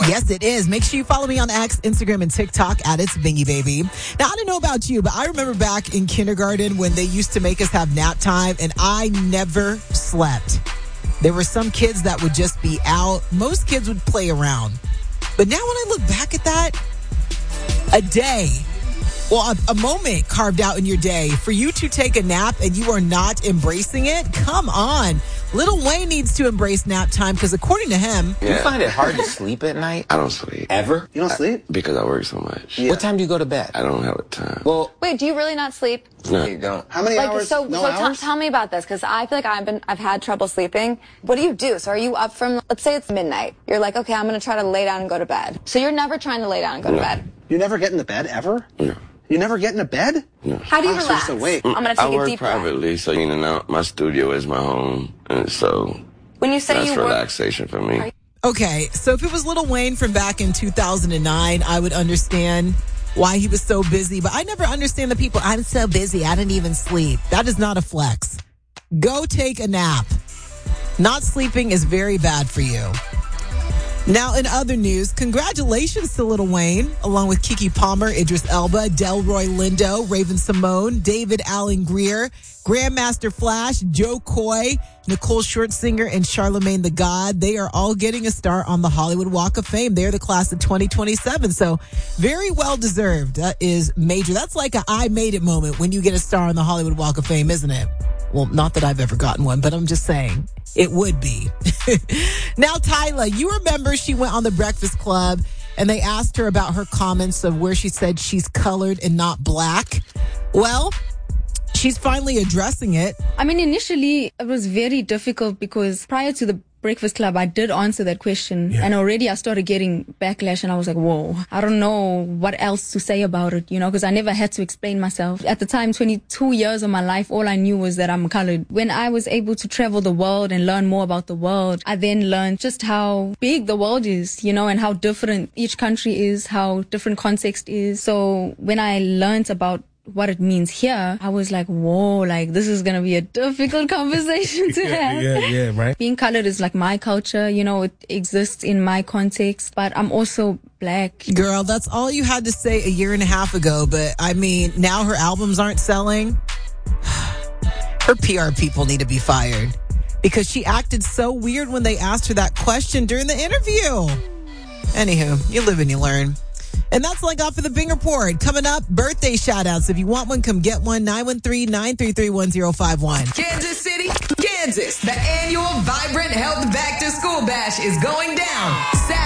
Yes, it is. Make sure you follow me on X, Instagram, and TikTok at It's Bingy Baby. Now, I don't know about you, but I remember back in kindergarten when they used to make us have nap time, and I never slept. There were some kids that would just be out. Most kids would play around. But now when I look back at that, a day, well, a moment carved out in your day for you to take a nap and you are not embracing it? Come on. Lil Wayne needs to embrace nap time because according to him... You find it hard to sleep at night? I don't sleep. Ever? You don't sleep? Because I work so much. Yeah. What time do you go to bed? I don't have a time. Well... Wait, do you really not sleep? No. You don't. How many hours? So tell me about this, because I feel like I've had trouble sleeping. What do you do? So are you up from, let's say it's midnight. You're like, okay, I'm going to try to lay down and go to bed. So you're never trying to lay down and go to bed? You never get in the bed, ever? No. You never get in a bed? No. How do you So relax? just awake. I'm going to take I a work deep breath. privately, so my studio is my home, and so When you say that's you work... relaxation for me. Okay, so if it was Lil Wayne from back in 2009, I would understand why he was so busy. But I never understand the people, I'm so busy, I didn't even sleep. That is not a flex. Go take a nap. Not sleeping is very bad for you. Now, in other news, congratulations to Lil Wayne, along with Keke Palmer, Idris Elba, Delroy Lindo, Raven Simone, David Allen Greer, Grandmaster Flash, Joe Coy, Nicole Scherzinger, and Charlemagne the God. They are all getting a star on the Hollywood Walk of Fame. They're the class of 2027, so very well deserved. That is major. That's like a I made it moment when you get a star on the Hollywood Walk of Fame, isn't it? Well, not that I've ever gotten one, but I'm just saying it would be. Now, Tyla, you remember she went on The Breakfast Club and they asked her about her comments of where she said she's colored and not black. Well, she's finally addressing it. I mean, initially it was very difficult because prior to the Breakfast Club, I did answer that question and already I started getting backlash and I was like, whoa, I don't know what else to say about it, because I never had to explain myself. At the time, 22 years of my life, all I knew was that I'm colored. When I was able to travel the world and learn more about the world, I then learned just how big the world is, and how different each country is, how different context is. So when I learned about what it means here, I was like, whoa, like this is going to be a difficult conversation to have. Yeah, right. Being colored is like my culture, it exists in my context, but I'm also black. Girl, that's all you had to say a year and a half ago, but I mean, now her albums aren't selling. Her PR people need to be fired because she acted so weird when they asked her that question during the interview. Anywho, you live and you learn. And that's all I got for the Bing Report. Coming up, birthday shout-outs. If you want one, come get one. 913-933-1051. Kansas City, Kansas. The annual Vibrant Health Back to School Bash is going down